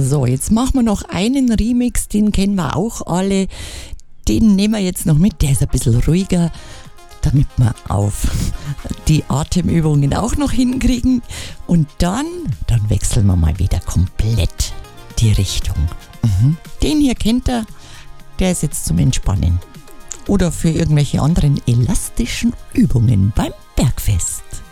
So, jetzt machen wir noch einen Remix, den kennen wir auch alle. Den nehmen wir jetzt noch mit, der ist ein bisschen ruhiger, damit wir auf die Atemübungen auch noch hinkriegen. Und dann wechseln wir mal wieder komplett die Richtung. Den hier kennt ihr, der ist jetzt zum Entspannen. Oder für irgendwelche anderen elastischen Übungen beim Bergfest.